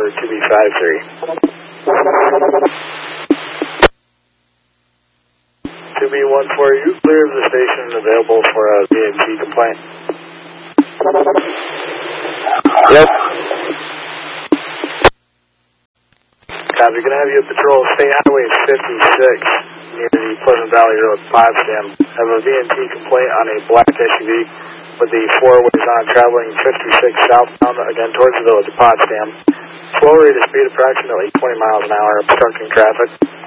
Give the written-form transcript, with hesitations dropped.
2B53. 2B14, you clear of the station available for a VNT complaint? Yep. Copy, going to have you at Patrol State Highway 56 near the Pleasant Valley Road Potsdam. Have a VNT complaint on a black SUV with the four ways on traveling 56 southbound again towards the village of Potsdam. Flow rate of speed approximately 20 miles an hour, obstructing traffic.